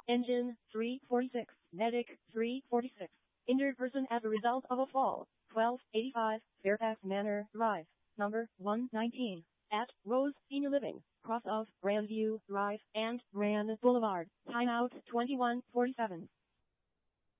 Engine 346. Medic 346. Injured person as a result of a fall. 1285 Fairfax Manor Drive. Number 119. At Rose Senior Living. Cross of Grandview Drive and Grand Boulevard. Timeout 21:47.